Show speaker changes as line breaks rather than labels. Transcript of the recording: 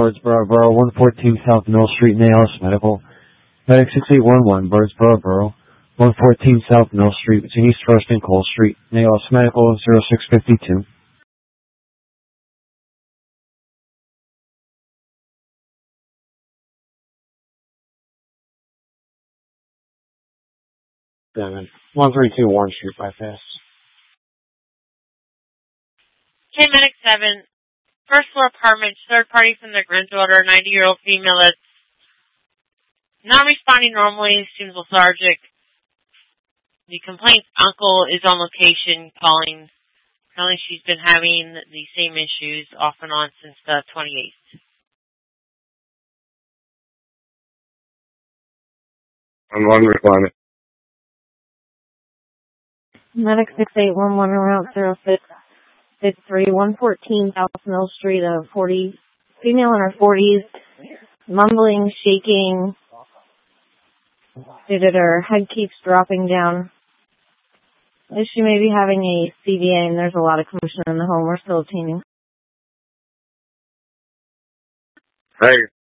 Birdsboro Borough, 114 South Mill Street, Naos Medical. Medic 6811, Birdsboro Borough, 114 South Mill Street, between East First and Cole Street, Naos Medical, 0652. Seven. 132 Warren Street, bypass.
Okay, Medic 7. First floor apartment, third party from their granddaughter, 90-year-old female that's not responding normally, seems lethargic. The complaint's uncle is on location calling. Apparently she's been having the same issues off and on since the 28th.
I'm on responding.
Medic 6811 route 0653, 114 South Mill Street, 40 female in her 40s, mumbling, shaking, due to her head keeps dropping down. She may be having a CVA, and there's a lot of commotion in the home. We're still obtaining.
Hey.